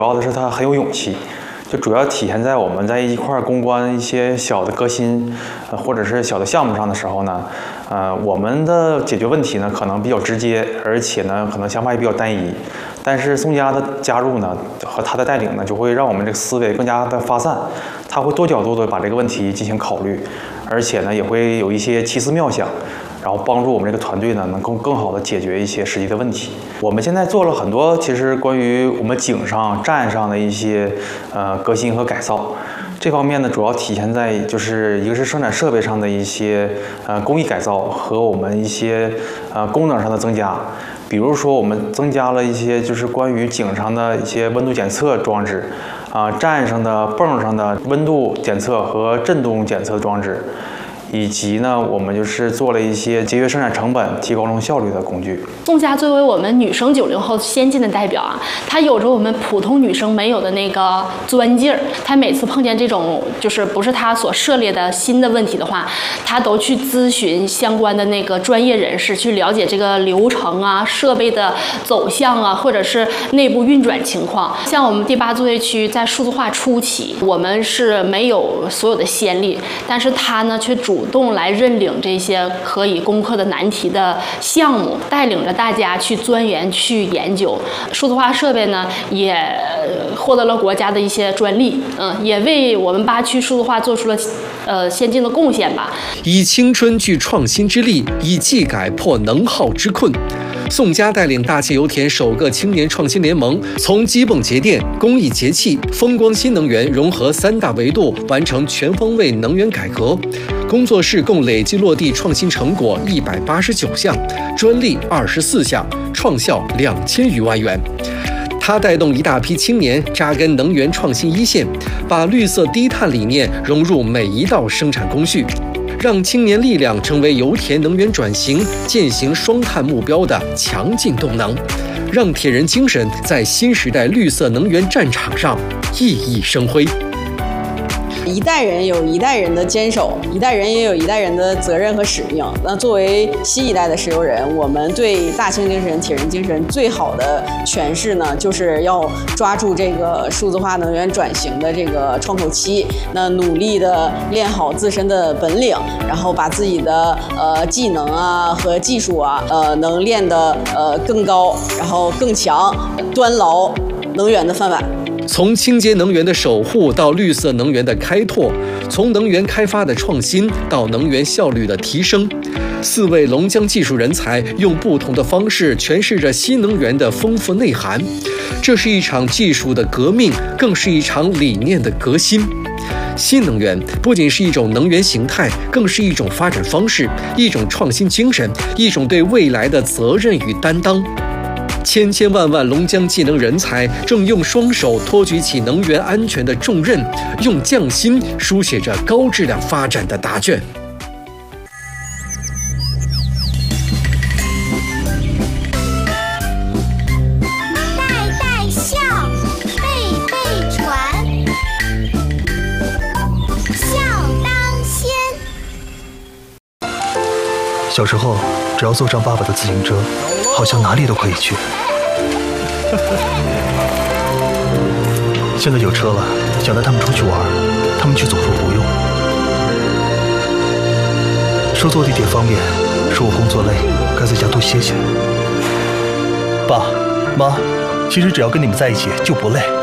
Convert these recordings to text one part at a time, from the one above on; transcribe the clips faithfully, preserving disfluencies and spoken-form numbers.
主要的是他很有勇气，就主要体现在我们在一块攻关一些小的革新，呃，或者是小的项目上的时候呢，呃，我们的解决问题呢可能比较直接，而且呢可能想法也比较单一。但是宋佳的加入呢和他的带领呢，就会让我们这个思维更加的发散，他会多角度的把这个问题进行考虑，而且呢也会有一些奇思妙想。然后帮助我们这个团队呢，能够更好的解决一些实际的问题。我们现在做了很多，其实关于我们井上、站上的一些呃革新和改造。这方面呢，主要体现在就是一个是生产设备上的一些呃工艺改造和我们一些呃功能上的增加。比如说，我们增加了一些就是关于井上的一些温度检测装置，啊、呃，站上的泵上的温度检测和振动检测装置。以及呢，我们就是做了一些节约生产成本、提高劳动效率的工具。 宋佳作为我们女生九零后先进的代表啊，她有着我们普通女生没有的那个钻劲儿。她每次碰见这种就是不是她所涉猎的新的问题的话，她都去咨询相关的那个专业人士，去了解这个流程啊、设备的走向啊，或者是内部运转情况。像我们第八作业区在数字化初期，我们是没有所有的先例，但是她呢却主主动来认领这些可以攻克的难题的项目，带领着大家去钻研、去研究。数字化设备呢，也获得了国家的一些专利，嗯，也为我们八区数字化做出了呃先进的贡献吧。 以青春聚创新之力，以技改破能耗之困。宋佳带领大气油田首个青年创新联盟，从机泵节电、公益节气、风光新能源融合三大维度，完成全方位能源改革。工作室共累计落地创新成果一百八十九项，专利二十四项，创效两千余万元。他带动一大批青年扎根能源创新一线，把绿色低碳理念融入每一道生产工序，让青年力量成为油田能源转型、践行双碳目标的强劲动能，让铁人精神在新时代绿色能源战场上熠熠生辉。 一代人有一代人的坚守，一代人也有一代人的责任和使命。那作为新一代的石油人，我们对大清精神、铁人精神最好的诠释呢，就是要抓住这个数字化能源转型的这个窗口期，那努力的练好自身的本领，然后把自己的呃技能啊和技术啊呃能练得呃更高，然后更强，端牢能源的饭碗。 从清洁能源的守护到绿色能源的开拓，从能源开发的创新到能源效率的提升，四位龙江技术人才用不同的方式诠释着新能源的丰富内涵。这是一场技术的革命，更是一场理念的革新。新能源不仅是一种能源形态，更是一种发展方式，一种创新精神，一种对未来的责任与担当。千千万万龙江技能人才正用双手托举起能源安全的重任，用匠心书写着高质量发展的答卷。 代代笑，辈辈传，笑当先。 小时候，只要坐上爸爸的自行车，好像哪里都可以去。现在有车了，想带他们出去玩，他们却总说不用。说坐地铁方便，说我工作累，该在家多歇歇。爸妈，其实只要跟你们在一起就不累。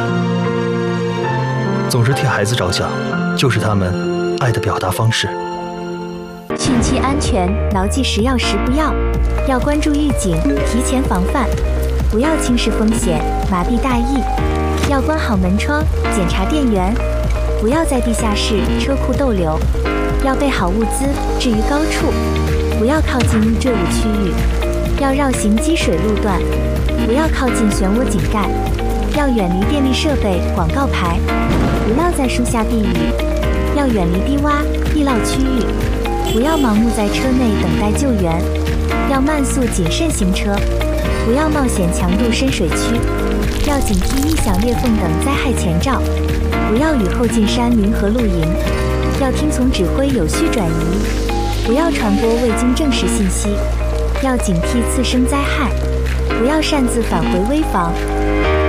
总是替孩子着想，就是他们爱的表达方式。 汛期安全，牢记食药时不要，要关注预警，提前防范，不要轻视风险，麻痹大意，要关好门窗，检查电源，不要在地下室、车库逗留，要备好物资，置于高处，不要靠近易坠物区域，要绕行积水路段，不要靠近漩涡井盖，要远离电力设备、广告牌，不要在树下避雨，要远离低洼、地涝区域。不要盲目在车内等待救援，要慢速谨慎行车，不要冒险强渡深水区，要警惕异响裂缝等灾害前兆，不要雨后进山林和露营，要听从指挥有序转移，不要传播未经证实信息，要警惕次生灾害，不要擅自返回危房。